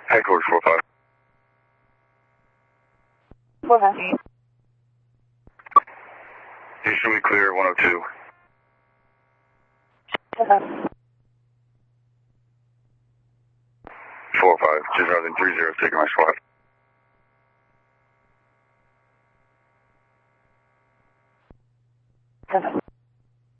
Headquarters 45. 45. Houston, we clear 102. 45, 2030, taking my SWAT.